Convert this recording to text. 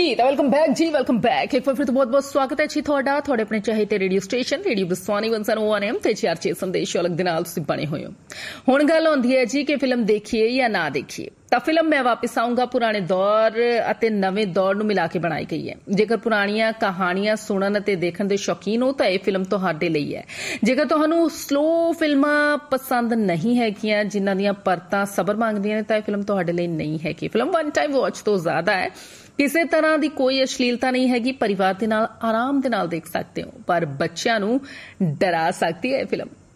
जी तो welcome back एक बार फिर तो बहुत बहुत स्वागत है जी ਤੁਹਾਡੇ ਆਪਣੇ ਚਾਹੀਦੇ ਰੇਡੀਓ ਸਟੇਸ਼ਨ ਰੇਡੀਓ ਬਸਵਾਨੀ 101 FM ਤੇ ਚਾਰਚੇ ਸੰਦੇਸ਼ ਅਲੱਗ ਦੇ ਨਾਲ ਤੁਸੀਂ ਬਣੇ ਹੋਏ ਹੋ। ਹੁਣ ਗੱਲ ਹੁੰਦੀ ਹੈ ਜੀ ਕਿ ਫਿਲਮ ਦੇਖੀਏ ਜਾਂ ਨਾ ਦੇਖੀਏ। ਤਾਂ ਫਿਲਮ ਮੈਂ ਵਾਪਸ ਆਉਂਗਾ ਪੁਰਾਣੇ ਦੌਰ ਅਤੇ ਨਵੇਂ ਦੌਰ ਨੂੰ ਮਿਲਾ ਕੇ ਬਣਾਈ ਗਈ ਹੈ। ਜੇਕਰ ਪੁਰਾਣੀਆਂ ਕਹਾਣੀਆਂ ਸੁਣਨ ਅਤੇ ਦੇਖਣ ਦੇ ਸ਼ੌਕੀਨ ਹੋ ਤਾਂ ਇਹ ਫਿਲਮ ਤੁਹਾਡੇ ਲਈ ਹੈ। ਜੇਕਰ ਤੁਹਾਨੂੰ ਸਲੋ ਫਿਲਮਾਂ ਪਸੰਦ ਨਹੀਂ ਹੈਗੀਆਂ ਜਿਨ੍ਹਾਂ ਦੀਆਂ ਪਰਤਾਂ ਸਬਰ ਮੰਗਦੀਆਂ ਨੇ ਤਾਂ ਇਹ ਫਿਲਮ ਤੁਹਾਡੇ ਲਈ ਨਹੀਂ ਹੈਗੀ। ਫਿਲਮ ਵਨ ਟਾਈਮ ਵਾਚ ਤੋਂ ਜ਼ਿਆਦਾ ਹੈ। ਕਿਸੇ ਤਰ੍ਹਾਂ ਦੀ ਕੋਈ ਅਸ਼ਲੀਲਤਾ ਨਹੀਂ ਹੈਗੀ। ਪਰਿਵਾਰ ਦੇ ਨਾਲ ਆਰਾਮ ਦੇ ਨਾਲ ਦੇਖ ਸਕਦੇ ਹੋ ਪਰ ਬੱਚਿਆਂ ਨੂੰ ਡਰਾ ਸਕਦੀ ਹੈ ਇਹ ਫਿਲਮ।